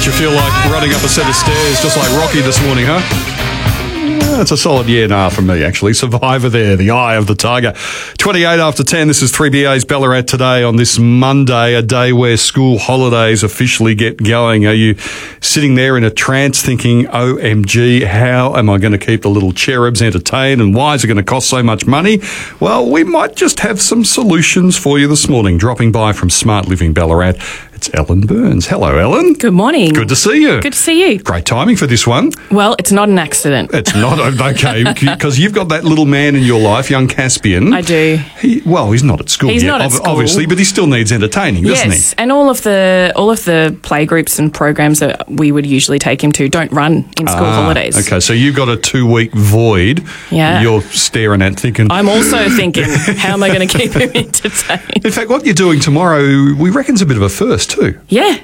you feel like running up a set of stairs just like Rocky this morning, huh? That's a solid year and a half from me, actually. Survivor there, the eye of the tiger. 28 after 10, this is 3BA's Ballarat Today on this Monday, a day where school holidays officially get going. Are you sitting there in a trance thinking, OMG, how am I going to keep the little cherubs entertained and why is it going to cost so much money? Well, we might just have some solutions for you this morning. Dropping by from Smart Living Ballarat, it's Ellen Burns. Hello, Ellen. Good morning. Good to see you. Good to see you. Great timing for this one. Well, it's not an accident. It's not, okay, because you've got that little man in your life, young Caspian. I do. He's not at school He's yet, not at school. obviously, but he still needs entertaining, doesn't he? Yes, and all of the play groups and programs that we would usually take him to don't run in school holidays. Okay, so you've got a 2-week void. Yeah. You're staring at thinking... I'm also thinking, how am I going to keep him entertained? In fact, what you're doing tomorrow, we reckon's a bit of a first too. Yeah.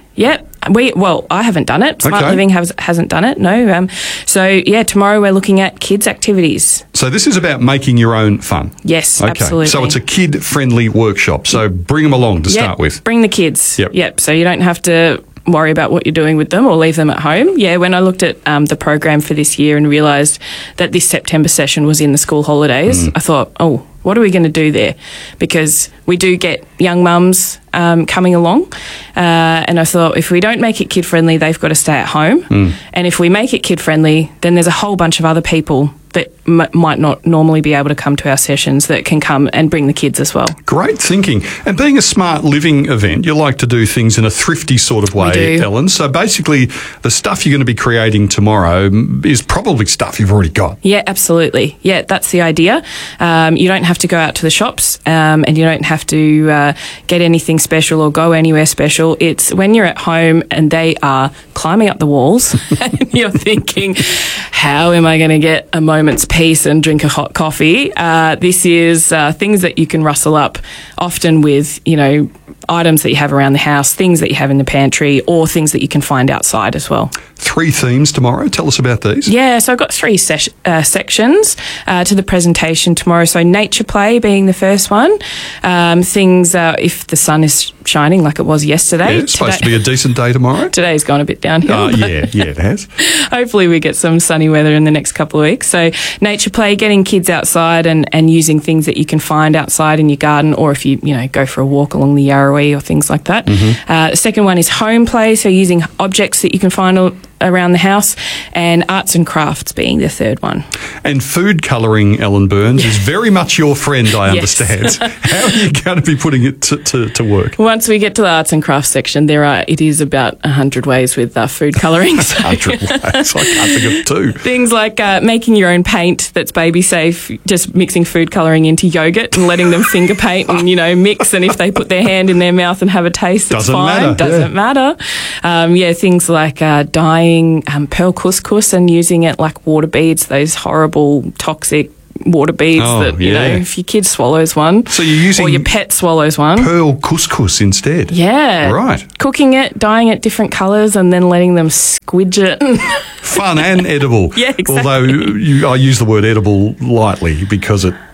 I haven't done it. Smart Okay. Living hasn't done it, no. Tomorrow we're looking at kids' activities. So this is about making your own fun. Yes, Okay. absolutely. So it's a kid-friendly workshop. So bring them along to start with. Bring the kids. Yep. So you don't have to worry about what you're doing with them or leave them at home. Yeah, when I looked at the program for this year and realised that this September session was in the school holidays, I thought, what are we going to do there? Because we do get young mums coming along, and I thought if we don't make it kid-friendly, they've got to stay at home. And if we make it kid-friendly, then there's a whole bunch of other people that might not normally be able to come to our sessions that can come and bring the kids as well. Great thinking. And being a Smart Living event, you like to do things in a thrifty sort of way, We do. Ellen. So basically, the stuff you're going to be creating tomorrow is probably stuff you've already got. Yeah, absolutely. Yeah, that's the idea. You don't have to go out to the shops and you don't have to get anything special or go anywhere special. It's when you're at home and they are climbing up the walls and you're thinking, how am I going to get a moment's peace and drink a hot coffee? This is things that you can rustle up, often with, items that you have around the house, things that you have in the pantry, or things that you can find outside as well. 3 themes tomorrow. Tell us about these. Yeah, so I've got 3 sections to the presentation tomorrow. So nature play being the first one. Things, if the sun is shining like it was yesterday. Yeah, it's supposed to be a decent day tomorrow. Today's gone a bit downhill. Yeah, it has. Hopefully we get some sunny weather in the next couple of weeks. So nature play, getting kids outside and using things that you can find outside in your garden, or if you go for a walk along the Yarrawee or things like that. The second one is home play, so using objects that you can find around the house, and arts and crafts being the third one. And food colouring, Ellen Burns, is very much your friend, I understand. How are you going to be putting it to work? Once we get to the arts and crafts section, it is about 100 ways with food colouring. 100 ways. I can't think of 2. Things like making your own paint that's baby safe, just mixing food colouring into yogurt and letting them finger paint and, mix. And if they put their hand in their mouth and have a taste, it's fine. Doesn't matter. Things like dyeing pearl couscous and using it like water beads, those horrible toxic water beads if your kid swallows one, so you're using, or your pet swallows one, pearl couscous instead. Yeah, right. Cooking it, dyeing it different colours, and then letting them squidge it. Fun and edible. Yeah, exactly. Although I use the word edible lightly because it.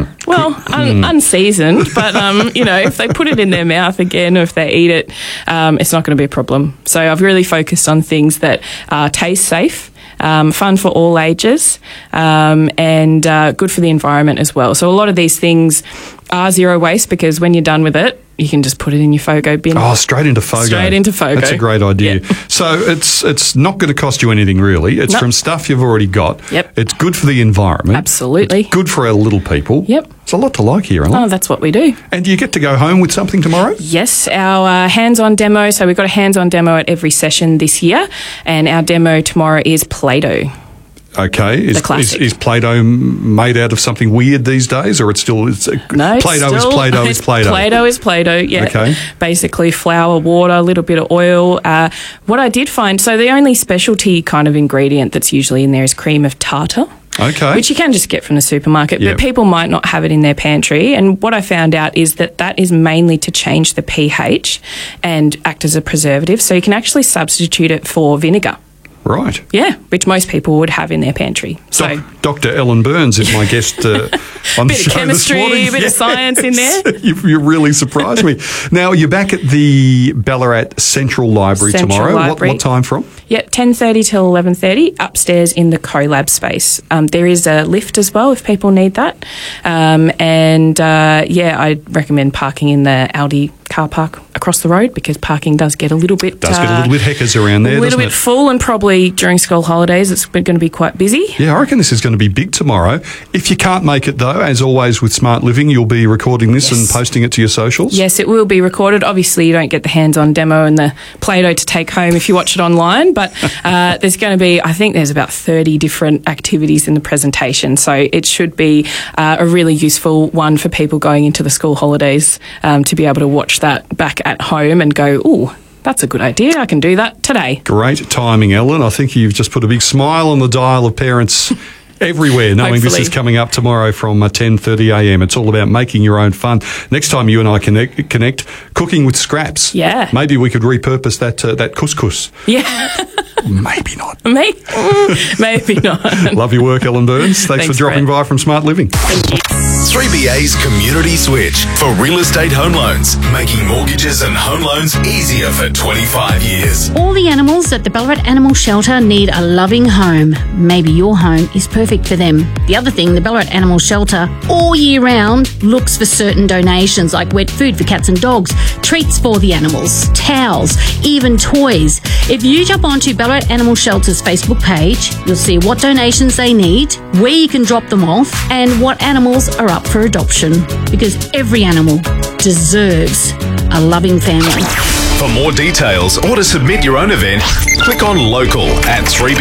Unseasoned, but if they put it in their mouth again, or if they eat it, it's not going to be a problem. So I've really focused on things that are taste safe, fun for all ages, and good for the environment as well. So a lot of these things are zero waste, because when you're done with it, you can just put it in your FOGO bin. Oh, straight into FOGO. Straight into FOGO. That's a great idea. Yep. So it's not going to cost you anything really. It's from stuff you've already got. Yep. It's good for the environment. Absolutely. It's good for our little people. Yep. It's a lot to like here, Ellen. Oh, that's what we do. And do you get to go home with something tomorrow? Yes, our hands-on demo. So we've got a hands-on demo at every session this year, and our demo tomorrow is Play-Doh. Okay. Is Play-Doh made out of something weird these days, or Play-Doh is Play-Doh is Play-Doh? Play-Doh is Play-Doh, yeah. Okay. Basically flour, water, a little bit of oil. What I did find, so the only specialty kind of ingredient that's usually in there is cream of tartar. Okay. Which you can just get from the supermarket, Yep. but people might not have it in their pantry. And what I found out is that is mainly to change the pH and act as a preservative. So you can actually substitute it for vinegar. Right. Yeah, which most people would have in their pantry. So Dr. Ellen Burns is my guest on the bit show of chemistry, this morning. a bit of science in there. You really surprised me. Now, you're back at the Ballarat Central Library tomorrow. Library. What time from? Yep, 10:30 till 11:30 upstairs in the CoLab space. There is a lift as well if people need that. I recommend parking in the Aldi car park across the road because parking does get a little bit... heckers around there, a little bit full, and probably during school holidays it's going to be quite busy. Yeah, I reckon this is going to be big tomorrow. If you can't make it, though, as always with Smart Living, you'll be recording this and posting it to your socials? Yes, it will be recorded. Obviously, you don't get the hands-on demo and the Play-Doh to take home if you watch it online, but there's going to be, I think there's about 30 different activities in the presentation, so it should be a really useful one for people going into the school holidays to be able to watch that back at home and go, ooh, that's a good idea. I can do that today. Great timing, Ellen. I think you've just put a big smile on the dial of parents everywhere, knowing this is coming up tomorrow from 10:30 a.m. It's all about making your own fun. Next time you and I connect, cooking with scraps. Yeah. Maybe we could repurpose that couscous. Yeah. Maybe not. Maybe not. Love your work, Ellen Burns. Thanks for dropping by from Smart Living. Thank you. 3BA's Community Switch for real estate home loans, making mortgages and home loans easier for 25 years. All the animals at the Ballarat Animal Shelter need a loving home. Maybe your home is perfect for them. The other thing, the Ballarat Animal Shelter all year round looks for certain donations like wet food for cats and dogs, treats for the animals, towels, even toys. If you jump onto Ballarat Animal Shelter's Facebook page, you'll see what donations they need, where you can drop them off, and what animals are up for adoption, because every animal deserves a loving family. For more details or to submit your own event, click on local at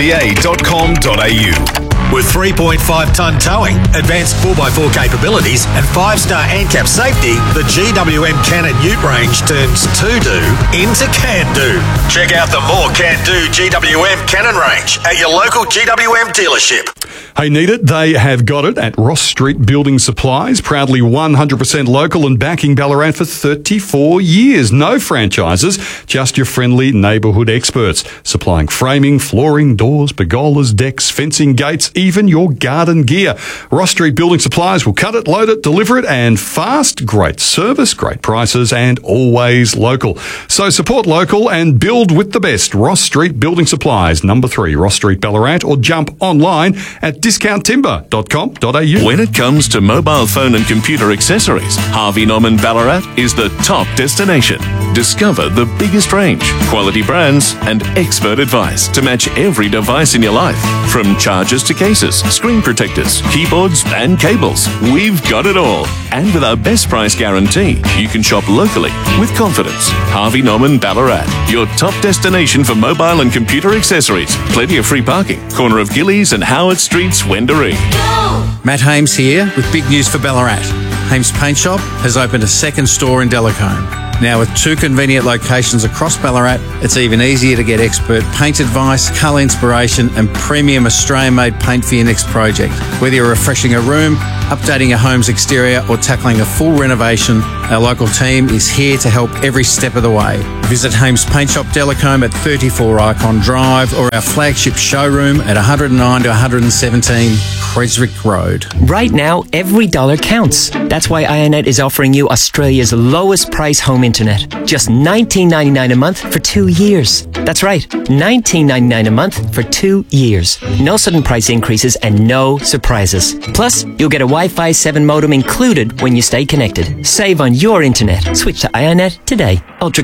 3ba.com.au. With 3.5-tonne towing, advanced 4x4 capabilities and 5-star ANCAP safety, the GWM Cannon Ute range turns to-do into can-do. Check out the more can-do GWM Cannon range at your local GWM dealership. Hey, need it? They have got it at Ross Street Building Supplies, proudly 100% local and backing Ballarat for 34 years. No franchises, just your friendly neighbourhood experts, supplying framing, flooring, doors, pergolas, decks, fencing, gates, even your garden gear. Ross Street Building Supplies will cut it, load it, deliver it, and fast. Great service, great prices, and always local. So support local and build with the best. Ross Street Building Supplies, number 3, Ross Street, Ballarat, or jump online at discounttimber.com.au. When it comes to mobile phone and computer accessories, Harvey Norman Ballarat is the top destination. Discover the biggest range, quality brands, and expert advice to match every device in your life. From chargers to cases, screen protectors, keyboards, and cables, we've got it all. And with our best price guarantee, you can shop locally with confidence. Harvey Norman Ballarat, your top destination for mobile and computer accessories. Plenty of free parking. Corner of Gillies and Howard Streets, Wendouree. Matt Hames here with big news for Ballarat. Hames Paint Shop has opened a second store in Delacombe. Now with 2 convenient locations across Ballarat, it's even easier to get expert paint advice, colour inspiration and premium Australian-made paint for your next project. Whether you're refreshing a room, updating a home's exterior or tackling a full renovation, our local team is here to help every step of the way. Visit Hames Paint Shop Delacombe at 34 Icon Drive or our flagship showroom at 109 to 117 Creswick Road. Right now, every dollar counts. That's why Ionet is offering you Australia's lowest price home internet. Just $19.99 a month for 2 years. That's right, $19.99 a month for 2 years. No sudden price increases and no surprises. Plus, you'll get a Wi-Fi 7 modem included when you stay connected. Save on your internet. Switch to Ionet today. Ultra